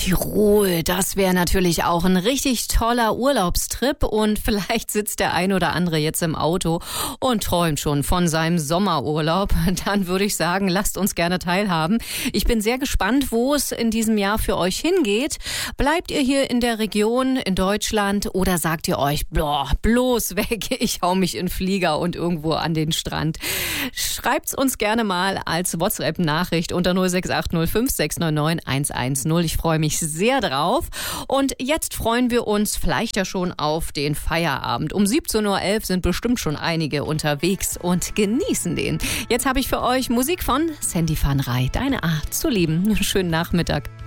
Tirol, das wäre natürlich auch ein richtig toller Urlaubstrip und vielleicht sitzt der ein oder andere jetzt im Auto und träumt schon von seinem Sommerurlaub. Dann würde ich sagen, lasst uns gerne teilhaben. Ich bin sehr gespannt, wo es in diesem Jahr für euch hingeht. Bleibt ihr hier in der Region, in Deutschland, oder sagt ihr euch, bloß weg, ich hau mich in den Flieger und irgendwo an den Strand? Schreibt's uns gerne mal als WhatsApp-Nachricht unter 06805 699 110. Ich freue mich sehr drauf. Und jetzt freuen wir uns vielleicht ja schon auf den Feierabend. Um 17.11 Uhr sind bestimmt schon einige unterwegs und genießen den. Jetzt habe ich für euch Musik von Sandy van Rij. Deine Art zu lieben. Schönen Nachmittag.